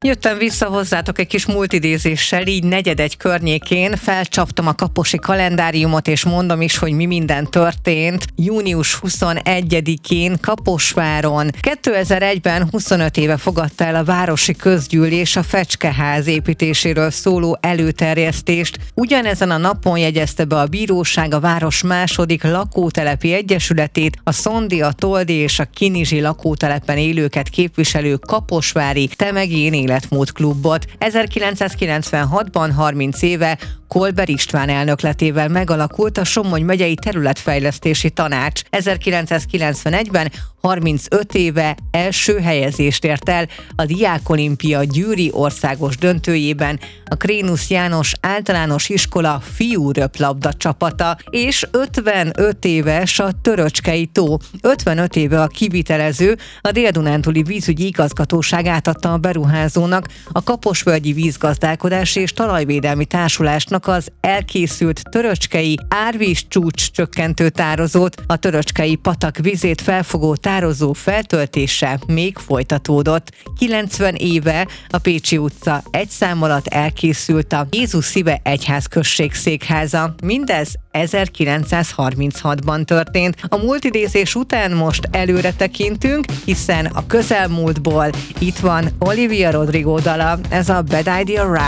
Jöttem vissza hozzátok egy kis multidézéssel, így 4:01 környékén felcsaptam a kaposi kalendáriumot, és mondom is, hogy mi minden történt. Június 21-én Kaposváron 2001-ben 25 éve fogadta el a Városi Közgyűlés a Fecskeház építéséről szóló előterjesztést. Ugyanezen a napon jegyezte be a bíróság a város második lakótelepi egyesületét, a Szondi, a Toldi és a Kinizsi lakótelepen élőket képviselő Kaposvári Te meg én életmód klubot. 1996-ban 30 éve Kolber István elnökletével megalakult a Somogy megyei területfejlesztési tanács. 1991-ben 35 éve első helyezést ért el a Diákolimpia győri országos döntőjében a Krénusz János Általános Iskola fiú-röplabda csapata, és 55 éves a Töröcskei tó. 55 éve a kivitelező, a Dél-Dunántúli Vízügyi Igazgatóság átadta a beruházónak, a Kaposvölgyi Vízgazdálkodási és Talajvédelmi Társulásnak az elkészült töröcskei árvízcsúcs csökkentő tározót. A töröcskei patak vizét felfogó tározó feltöltése még folytatódott. 90 éve a Pécsi utca 1 szám alatt elkészült a Jézus Szíve egyházközség székháza. Mindez 1936-ban történt. A multidézés után most előre tekintünk, hiszen a közelmúltból itt van Olivia Rodrigo dala, ez a Bad Idea Ride.